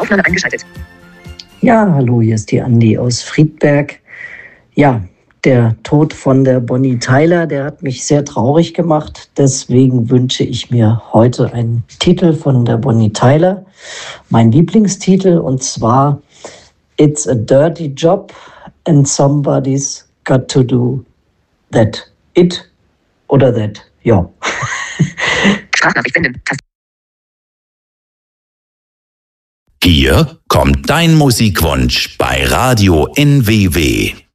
Aufnahme eingeschaltet. Ja, hallo, hier ist die Andi aus Friedberg. Ja, der Tod von der Bonnie Tyler, der hat mich sehr traurig gemacht. Deswegen wünsche ich mir heute einen Titel von der Bonnie Tyler. Mein Lieblingstitel, und zwar It's a Dirty Job and Somebody's Got to Do That. It oder that, ja. Sprachnachricht senden. Hier kommt dein Musikwunsch bei Radio NWW.